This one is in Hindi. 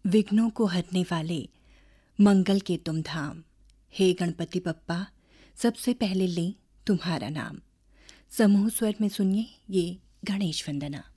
विघ्नों को हरने वाले मंगल के तुम धाम। हे गणपति बप्पा, सबसे पहले लें तुम्हारा नाम। समूह स्वर में सुनिए ये गणेश वंदना।